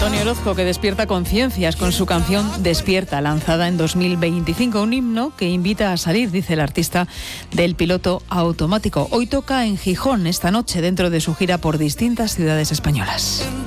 Antonio Orozco, que despierta conciencias con su canción Despierta, lanzada en 2025. Un himno que invita a salir, dice el artista, del piloto automático. Hoy toca en Gijón, esta noche, dentro de su gira por distintas ciudades españolas.